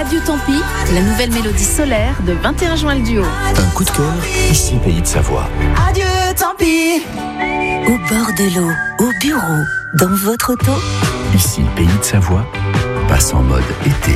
Adieu tant pis, la nouvelle mélodie solaire de 21 juin le duo. Un coup de cœur, ici Pays de Savoie. Adieu tant pis. Au bord de l'eau, au bureau, dans votre auto. Ici Pays de Savoie, passe en mode été.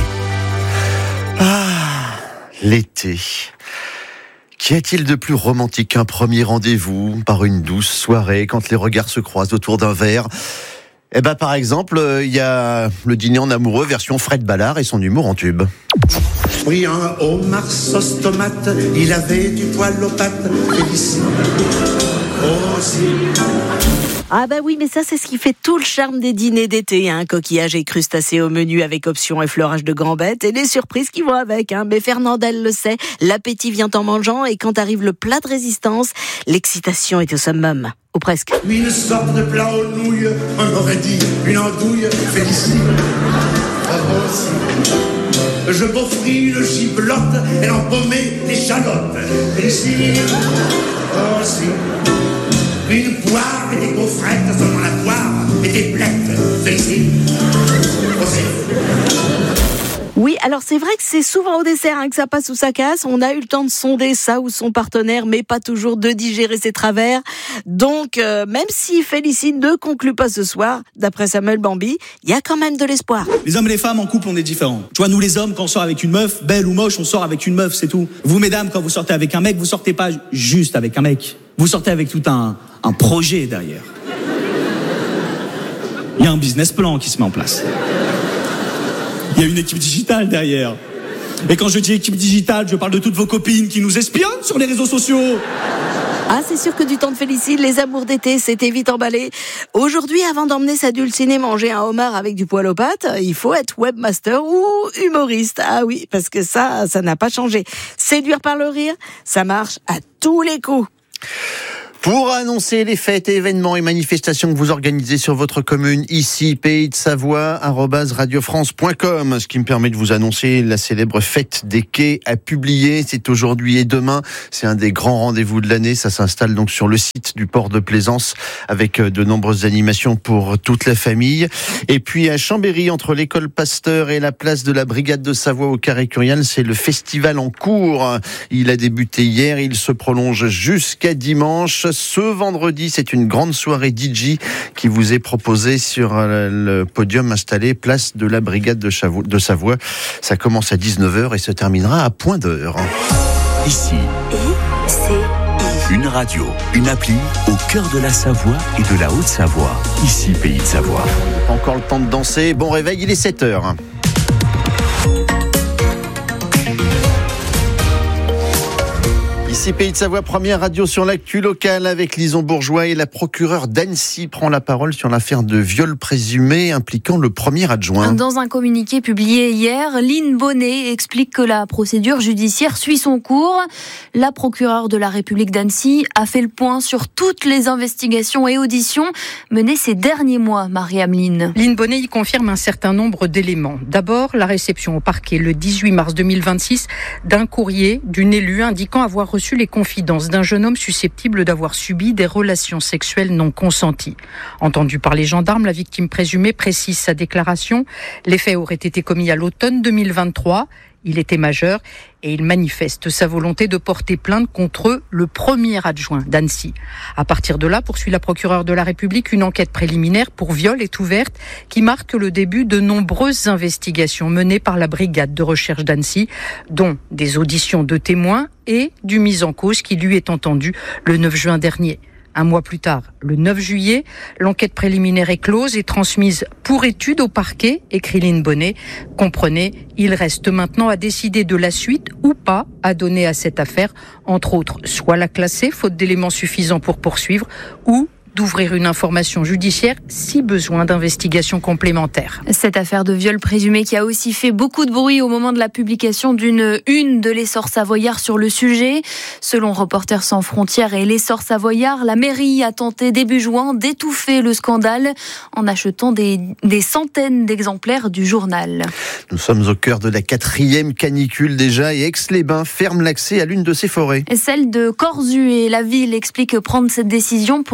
Ah, l'été. Qu'y a-t-il de plus romantique qu'un premier rendez-vous par une douce soirée quand les regards se croisent autour d'un verre? Par exemple, il y a le dîner en amoureux version Fred Ballard et son humour en tube. Oui, un homard sauce tomate, il avait du poil aux pattes, Félicine. Oh, si. Ah bah oui, mais ça c'est ce qui fait tout le charme des dîners d'été, coquillages et crustacés au menu avec option effleurage de gambettes et les surprises qui vont avec. Mais Fernandelle le sait, l'appétit vient en mangeant et quand arrive le plat de résistance, l'excitation est au summum. Ou presque. Une sorte de plat aux nouilles, on aurait dit une andouille, Félicine. Oh, si. Je m'offris une giblotte, elle empaumait l'échalote, Félicine. Oh, si. Une poire et des gaufrettes, seulement la poire et des blettes, Félicine. Oh, si. Oui, alors c'est vrai que c'est souvent au dessert que ça passe ou ça casse. On a eu le temps de sonder ça ou son partenaire, mais pas toujours de digérer ses travers. Donc, même si Félicine ne conclut pas ce soir, d'après Samuel Bambi, il y a quand même de l'espoir. Les hommes et les femmes en couple, on est différents. Tu vois, nous les hommes, quand on sort avec une meuf, belle ou moche, on sort avec une meuf, c'est tout. Vous, mesdames, quand vous sortez avec un mec, vous sortez pas juste avec un mec. Vous sortez avec tout un projet derrière. Il y a un business plan qui se met en place. Il y a une équipe digitale derrière. Et quand je dis équipe digitale, je parle de toutes vos copines qui nous espionnent sur les réseaux sociaux. Ah, c'est sûr que du temps de Félicine, les amours d'été, c'était vite emballé. Aujourd'hui, avant d'emmener sa dulcinée manger un homard avec du poil aux pattes, il faut être webmaster ou humoriste. Ah oui, parce que ça n'a pas changé. Séduire par le rire, ça marche à tous les coups. Pour annoncer les fêtes, événements et manifestations que vous organisez sur votre commune, ici, Pays de Savoie, @radiofrance.com. Ce qui me permet de vous annoncer la célèbre fête des quais à publier. C'est aujourd'hui et demain. C'est un des grands rendez-vous de l'année. Ça s'installe donc sur le site du port de Plaisance avec de nombreuses animations pour toute la famille. Et puis à Chambéry, entre l'école Pasteur et la place de la Brigade de Savoie au Carré Curial, c'est le festival en cours. Il a débuté hier, il se prolonge jusqu'à dimanche. Ce vendredi, c'est une grande soirée DJ qui vous est proposée sur le podium installé place de la Brigade de Savoie. Ça commence à 19h et se terminera à point d'heure. Ici, une radio, une appli au cœur de la Savoie et de la Haute-Savoie. Ici, Pays de Savoie. Encore le temps de danser. Bon réveil, il est 7h. Ici Pays de Savoie, première radio sur l'actu locale avec Lison Bourgeois et la procureure d'Annecy prend la parole sur l'affaire de viol présumé impliquant le premier adjoint. Dans un communiqué publié hier, Lynn Bonnet explique que la procédure judiciaire suit son cours. La procureure de la République d'Annecy a fait le point sur toutes les investigations et auditions menées ces derniers mois, Marie-Ameline. Lynn Bonnet y confirme un certain nombre d'éléments. D'abord, la réception au parquet le 18 mars 2026 d'un courrier d'une élue indiquant avoir reçu les confidences d'un jeune homme susceptible d'avoir subi des relations sexuelles non consenties. Entendue par les gendarmes, la victime présumée précise sa déclaration. Les faits auraient été commis à l'automne 2023. Il était majeur et il manifeste sa volonté de porter plainte contre le premier adjoint d'Annecy. À partir de là, poursuit la procureure de la République, une enquête préliminaire pour viol est ouverte qui marque le début de nombreuses investigations menées par la brigade de recherche d'Annecy, dont des auditions de témoins et du mis en cause qui lui est entendu le 9 juin dernier. Un mois plus tard, le 9 juillet, l'enquête préliminaire est close et transmise pour étude au parquet, écrit Lynn Bonnet. Comprenez, il reste maintenant à décider de la suite ou pas à donner à cette affaire, entre autres, soit la classer, faute d'éléments suffisants pour poursuivre, ou d'ouvrir une information judiciaire si besoin d'investigations complémentaires. Cette affaire de viol présumé qui a aussi fait beaucoup de bruit au moment de la publication d'une une de l'Essor Savoyard sur le sujet. Selon Reporters sans frontières et l'Essor Savoyard, la mairie a tenté début juin d'étouffer le scandale en achetant des centaines d'exemplaires du journal. Nous sommes au cœur de la 4e canicule déjà et Aix-les-Bains ferme l'accès à l'une de ses forêts. Celle de Corzu et la ville explique prendre cette décision pour un mois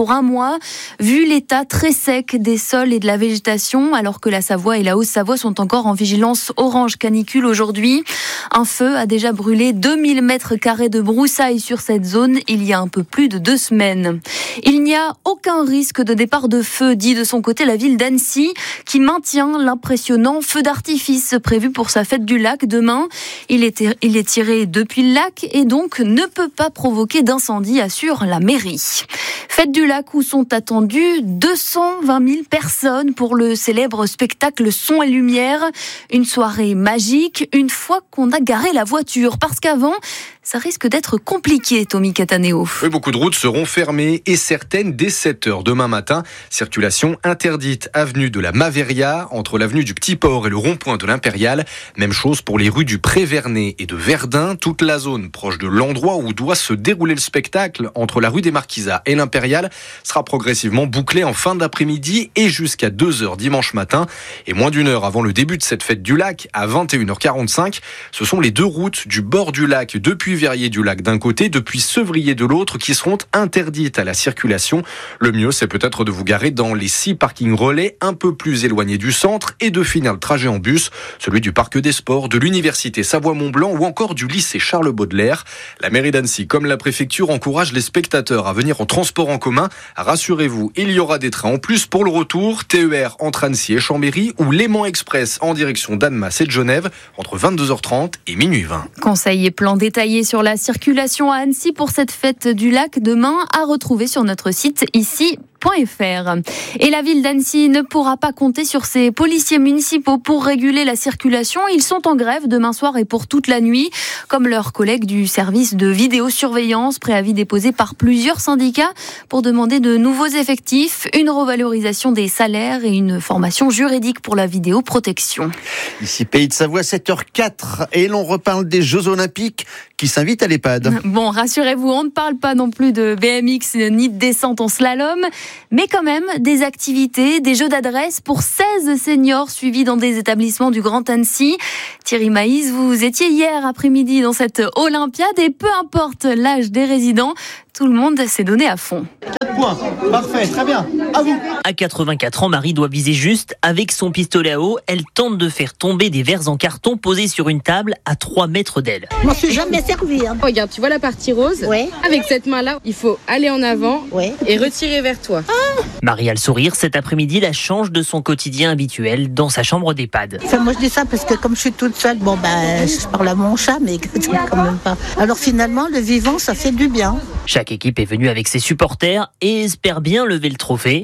mois, vu l'état très sec des sols et de la végétation, alors que la Savoie et la Haute-Savoie sont encore en vigilance orange canicule aujourd'hui. Un feu a déjà brûlé 2000 mètres carrés de broussailles sur cette zone il y a un peu plus de 2 semaines. Il n'y a aucun risque de départ de feu, dit de son côté la ville d'Annecy, qui maintient l'impressionnant feu d'artifice prévu pour sa fête du lac demain. Il est tiré depuis le lac et donc ne peut pas provoquer d'incendie, assure la mairie. Fête du lac où sont attendues 220 000 personnes pour le célèbre spectacle Son et Lumière. Une soirée magique, une fois qu'on a garé la voiture. Parce qu'avant, ça risque d'être compliqué, Tommy Cataneo. Oui, beaucoup de routes seront fermées et certaines dès 7h demain matin. Circulation interdite avenue de la Maveria, entre l'avenue du Petit Port et le rond-point de l'Impérial. Même chose pour les rues du Pré-Vernet et de Verdun. Toute la zone proche de l'endroit où doit se dérouler le spectacle, entre la rue des Marquisats et l'Impérial, sera progressivement bouclée en fin d'après-midi et jusqu'à 2h dimanche matin. Et moins d'une heure avant le début de cette fête du lac, à 21h45, ce sont les 2 routes du bord du lac depuis Verrier-du-Lac d'un côté, depuis Sevrier de l'autre, qui seront interdites à la circulation. Le mieux, c'est peut-être de vous garer dans les 6 parkings relais un peu plus éloignés du centre et de finir le trajet en bus, celui du Parc des Sports, de l'Université Savoie-Mont-Blanc ou encore du lycée Charles Baudelaire. La mairie d'Annecy, comme la préfecture, encourage les spectateurs à venir en transport en commun. Rassurez-vous, il y aura des trains en plus pour le retour, TER entre Annecy et Chambéry ou Léman Express en direction d'Annemasse et de Genève entre 22h30 et minuit 20. Conseil et plan détaillé sur la circulation à Annecy pour cette fête du lac demain à retrouver sur notre site ici.fr. Et la ville d'Annecy ne pourra pas compter sur ses policiers municipaux pour réguler la circulation. Ils sont en grève demain soir et pour toute la nuit, comme leurs collègues du service de vidéosurveillance, préavis déposé par plusieurs syndicats pour demander de nouveaux effectifs, une revalorisation des salaires et une formation juridique pour la vidéoprotection. Ici Pays de Savoie, 7h04 et l'on reparle des Jeux Olympiques qui s'invitent à l'EHPAD. Bon, rassurez-vous, on ne parle pas non plus de BMX ni de descente en slalom, mais quand même des activités, des jeux d'adresse pour 16 seniors suivis dans des établissements du Grand Annecy. Thierry Maïs, vous étiez hier après-midi dans cette Olympiade et peu importe l'âge des résidents, tout le monde s'est donné à fond. 4 points, parfait, très bien, à vous. À 84 ans, Marie doit viser juste. Avec son pistolet à eau, elle tente de faire tomber des verres en carton posés sur une table à 3 mètres d'elle. Je m'en suis jamais servi. Regarde, tu vois la partie rose ? Ouais. Avec cette main-là, il faut aller en avant et retirer vers toi. Marie a le sourire. Cet après-midi, la change de son quotidien habituel dans sa chambre d'EHPAD. Enfin, moi je dis ça parce que comme je suis toute seule, je parle à mon chat, mais quand même pas. Alors finalement, le vivant, ça fait du bien. Chaque équipe est venue avec ses supporters et espère bien lever le trophée.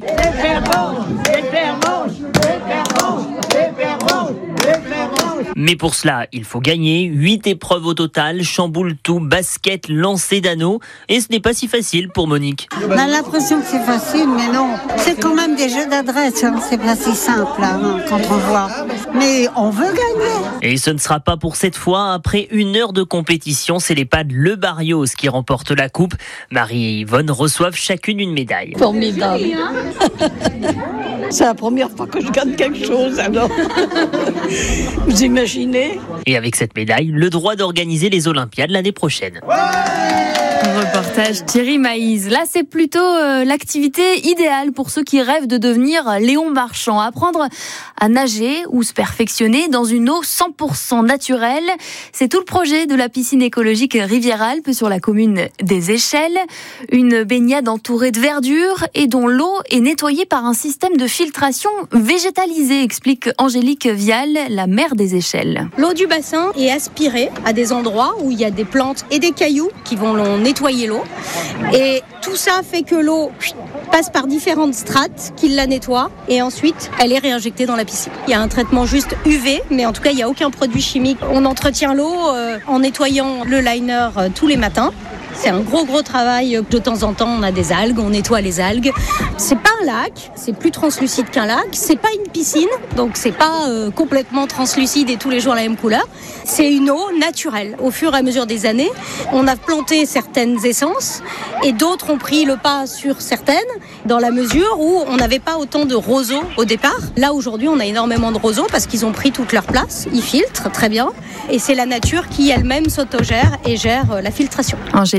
Mais pour cela, il faut gagner 8 épreuves au total, chamboule tout, basket, lancer d'anneaux. Et ce n'est pas si facile pour Monique. On a l'impression que c'est facile, mais non. C'est quand même des jeux d'adresse, c'est pas si simple quand on voit. Mais on veut gagner. Et ce ne sera pas pour cette fois. Après 1 heure de compétition, c'est l'EHPAD Le Barrios qui remporte la coupe. Marie et Yvonne reçoivent chacune une médaille. Formidable. C'est la première fois que je gagne quelque chose, alors. Vous imaginez ? Et avec cette médaille, le droit d'organiser les Olympiades l'année prochaine. Reportage Thierry Maïs. Là, c'est plutôt l'activité idéale pour ceux qui rêvent de devenir Léon Marchand. Apprendre à nager ou se perfectionner dans une eau 100% naturelle. C'est tout le projet de la piscine écologique Rivière-Alpes sur la commune des Échelles. Une baignade entourée de verdure et dont l'eau est nettoyée par un système de filtration végétalisé, explique Angélique Vial, la maire des Échelles. L'eau du bassin est aspirée à des endroits où il y a des plantes et des cailloux qui vont nettoyer l'eau. Et tout ça fait que l'eau passe par différentes strates qui la nettoient et ensuite elle est réinjectée dans la piscine. Il y a un traitement juste UV, mais en tout cas il n'y a aucun produit chimique. On entretient l'eau en nettoyant le liner tous les matins. C'est un gros travail. De temps en temps, on a des algues, on nettoie les algues. C'est pas un lac, c'est plus translucide qu'un lac. C'est pas une piscine, donc c'est pas complètement translucide et tous les jours la même couleur. C'est une eau naturelle. Au fur et à mesure des années, on a planté certaines essences et d'autres ont pris le pas sur certaines, dans la mesure où on n'avait pas autant de roseaux au départ. Là, aujourd'hui, on a énormément de roseaux parce qu'ils ont pris toute leur place. Ils filtrent très bien et c'est la nature qui elle-même s'autogère et gère la filtration. Angélique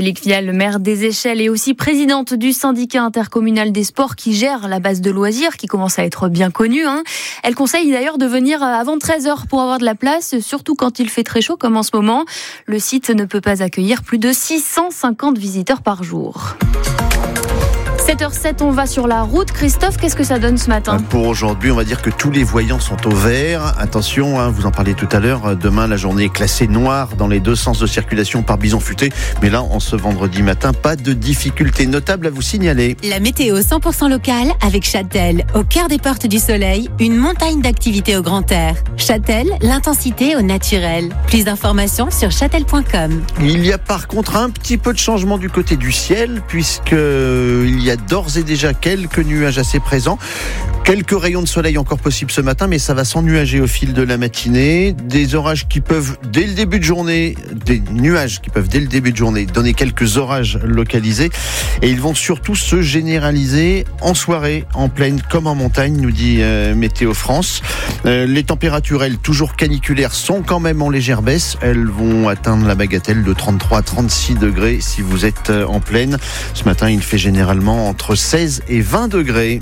Angélique Vial, le maire des Échelles, est aussi présidente du syndicat intercommunal des sports qui gère la base de loisirs, qui commence à être bien connue. Elle conseille d'ailleurs de venir avant 13h pour avoir de la place, surtout quand il fait très chaud comme en ce moment. Le site ne peut pas accueillir plus de 650 visiteurs par jour. 7h07, on va sur la route. Christophe, qu'est-ce que ça donne ce matin ? Pour aujourd'hui, on va dire que tous les voyants sont au vert. Attention, vous en parliez tout à l'heure, demain la journée est classée noire dans les deux sens de circulation par bison futé. Mais là, en ce vendredi matin, pas de difficultés notables à vous signaler. La météo 100% locale avec Châtel, au cœur des portes du soleil, une montagne d'activités au grand air. Châtel, l'intensité au naturel. Plus d'informations sur châtel.com. Il y a par contre un petit peu de changement du côté du ciel, puisqu'il y a d'ores et déjà quelques nuages assez présents. Quelques rayons de soleil encore possibles ce matin, mais ça va s'ennuager au fil de la matinée. Des orages qui peuvent, dès le début de journée, des nuages qui peuvent, dès le début de journée, donner quelques orages localisés. Et ils vont surtout se généraliser en soirée, en plaine comme en montagne, nous dit Météo France. Les températures, elles, toujours caniculaires, sont quand même en légère baisse. Elles vont atteindre la bagatelle de 33 à 36 degrés si vous êtes en plaine. Ce matin, il fait généralement entre 16 et 20 degrés.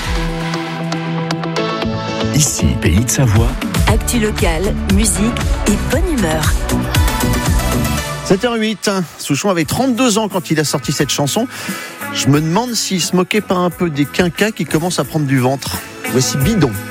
Ici, Pays de Savoie. Actu locale, musique et bonne humeur. 7h08, Souchon avait 32 ans quand il a sorti cette chanson. Je me demande s'il se moquait pas un peu des quinquas qui commencent à prendre du ventre. Voici Bidon.